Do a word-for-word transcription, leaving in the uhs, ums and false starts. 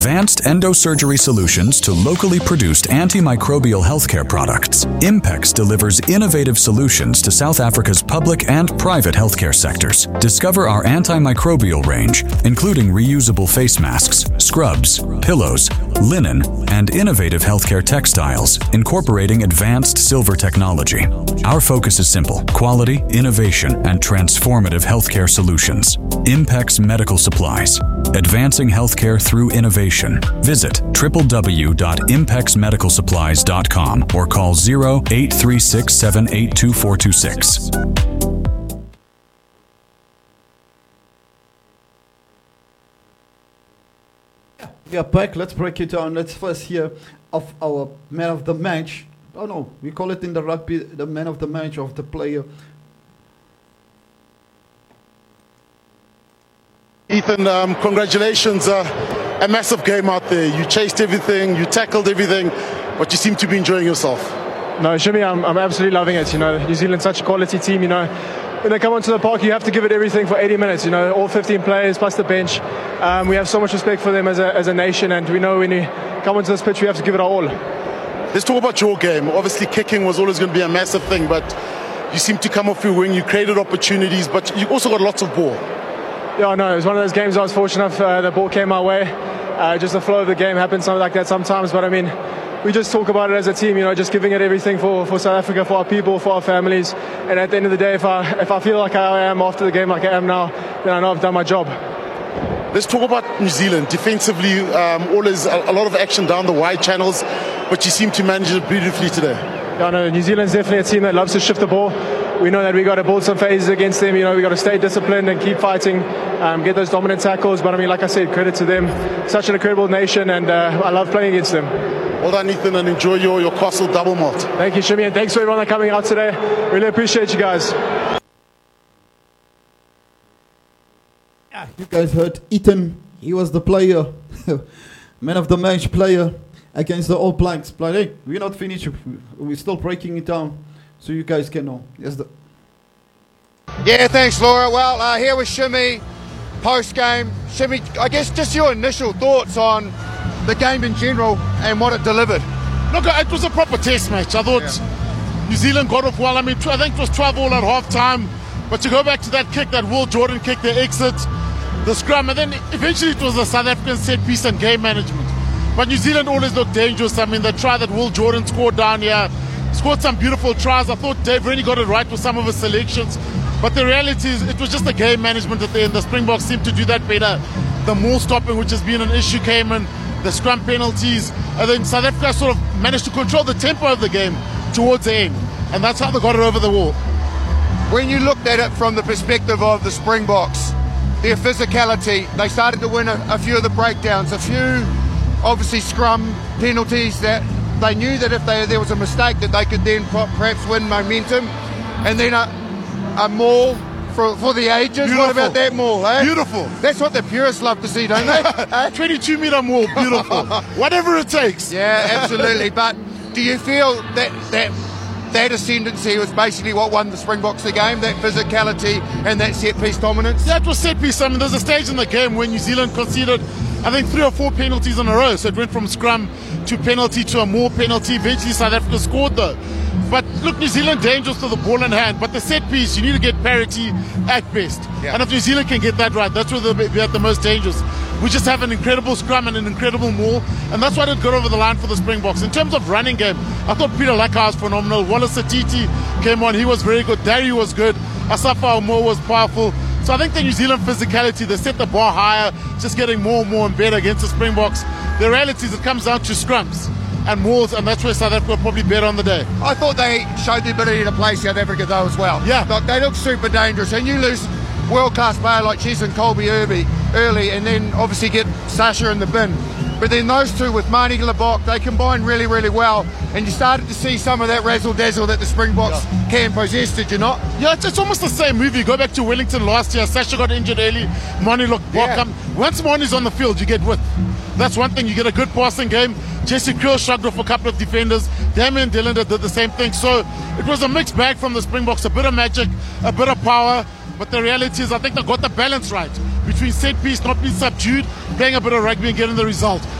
Advanced endosurgery solutions to locally produced antimicrobial healthcare products, Impex delivers innovative solutions to South Africa's public and private healthcare sectors. Discover our antimicrobial range, including reusable face masks, scrubs, pillows, linen, and innovative healthcare textiles, incorporating advanced silver technology. Our focus is simple: quality, innovation, and transformative healthcare solutions. Impex Medical Supplies, advancing healthcare through innovation. Visit w w w dot impex medical supplies dot com or call zero eight three six, seven eight two, four two six. We are back. Let's break it down. Let's first hear of our man of the match. Oh no, we call it in the rugby the man of the match of the player. Ethan, um, congratulations. Uh, a massive game out there. You chased everything, you tackled everything, but you seem to be enjoying yourself. No, Shimmy, I'm, I'm absolutely loving it. You know, New Zealand's such a quality team. You know, when they come onto the park, you have to give it everything for eighty minutes. You know, all fifteen players plus the bench. Um, we have so much respect for them as a, as a nation, and we know when you come onto this pitch, we have to give it our all. Let's talk about your game. Obviously, kicking was always going to be a massive thing, but you seem to come off your wing. You created opportunities, but you also got lots of ball. Yeah, no, it was one of those games I was fortunate enough, uh, the ball came my way. Uh, just the flow of the game happens something like that sometimes, but I mean, we just talk about it as a team, you know, just giving it everything for, for South Africa, for our people, for our families. And at the end of the day, if I if I feel like I am after the game like I am now, then I know I've done my job. Let's talk about New Zealand. Defensively, um, always a, a lot of action down the wide channels, but you seem to manage it beautifully today. Yeah, no, New Zealand's definitely a team that loves to shift the ball. We know that we got to build some phases against them. You know, we got to stay disciplined and keep fighting, um, get those dominant tackles. But I mean, like I said, credit to them. Such an incredible nation, and uh, I love playing against them. Well done, Ethan, and enjoy your, your Castle double malt. Thank you, Shimmy, and thanks for everyone coming out today. Really appreciate you guys. Yeah, you guys heard Ethan. He was the player, man of the match player against the All Blacks. But hey, we're not finished. We're still breaking it down, so you guys can know. Yes, the yeah, thanks, Laura. Well, uh, here with Shimmy, post-game. Shimmy, I guess just your initial thoughts on the game in general and what it delivered. Look, it was a proper test match. I thought yeah. New Zealand got off well. I mean, I think it was twelve all at half-time. But to go back to that kick, that Will Jordan kick, the exit, the scrum, and then eventually it was the South African set piece and game management. But New Zealand always looked dangerous. I mean, the try that Will Jordan scored down here, scored some beautiful tries. I thought Dave really got it right with some of his selections. But the reality is it was just the game management at the end. The Springboks seemed to do that better. The more stopping, which has been an issue, came in. The scrum penalties. And then South Africa sort of managed to control the tempo of the game towards the end. And that's how they got it over the wall. When you looked at it from the perspective of the Springboks, their physicality, they started to win a, a few of the breakdowns, a few obviously scrum penalties that they knew that if they, there was a mistake that they could then perhaps win momentum. And then a, a maul for, for the ages. Beautiful. What about that maul, eh? Beautiful. That's what the purists love to see, don't they? twenty-two metre maul, beautiful. Whatever it takes. Yeah, absolutely. But do you feel that that that ascendancy was basically what won the Springboks the game, that physicality and that set-piece dominance? Yeah, it was set-piece. I mean, there's a stage in the game when New Zealand conceded, I think, three or four penalties in a row. So it went from scrum to penalty to a more penalty. Eventually, South Africa scored, though. But look, New Zealand dangerous with the ball in hand. But the set-piece, you need to get parity at best. Yeah. And if New Zealand can get that right, that's where they'll be at the most dangerous. We just have an incredible scrum and an incredible maul, and that's why it got over the line for the Springboks. In terms of running game, I thought Peter Lacka was phenomenal. Wallace Atiti came on, he was very good. Dari was good. Asafa Omo was powerful. So I think the New Zealand physicality, they set the bar higher, just getting more and more and better against the Springboks. The reality is it comes down to scrums and mauls, and that's where South Africa probably better on the day. I thought they showed the ability to play South Africa though as well. Yeah. Like, they look super dangerous, and you lose world-class player like Cheslin Colby Irby early, and then obviously get Sasha in the bin. But then those two with Marnie Labok, they combine really, really well, and you started to see some of that razzle-dazzle that the Springboks yeah. can possess, did you not? Yeah, it's, it's almost the same movie. Go back to Wellington last year. Sasha got injured early. Marnie Labok, yeah. once Marnie's on the field, you get width. That's one thing. You get a good passing game. Jesse Kriel shrugged off a couple of defenders. Damian Dillender did the same thing. So it was a mixed bag from the Springboks. A bit of magic, a bit of power. But the reality is I think they got the balance right. between set piece, not being subdued, playing a bit of rugby and getting the result.